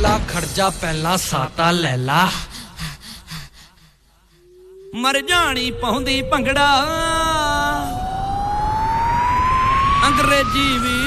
ਵੇਲਾ ਖੜਜਾ ਪਹਿਲਾਂ ਸਾਤਾ ਲੈ ਲਾ ਮਰ ਜਾਣੀ ਪਾਉਂਦੀ ਭੰਗੜਾ ਅੰਗਰੇਜ਼ੀ ਵੀ